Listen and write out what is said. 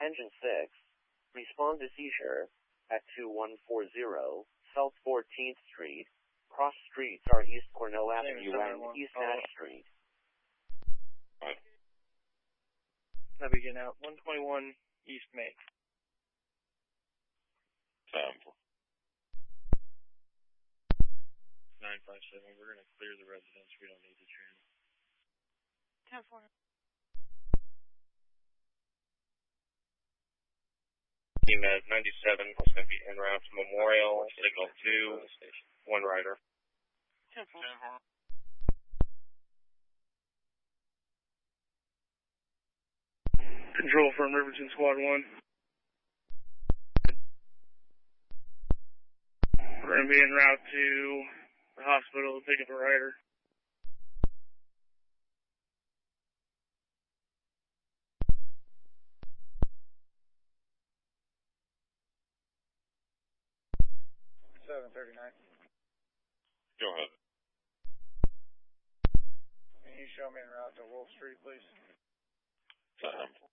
Engine 6, respond to seizure at 2140 South 14th Street. Cross streets are East Cornell Avenue and East Ash Street. Now begin out 121 East Main. 957, we're going to clear the residence. We don't need the train. 10-4. Team at 97 is going to be en route to Memorial, signal 2, one rider. 10-4. Control from Riverton Squad 1. We're going to be en route to the hospital to pick up a rider. Go ahead. Can you show me en route to Wolf Street, please? 10-4.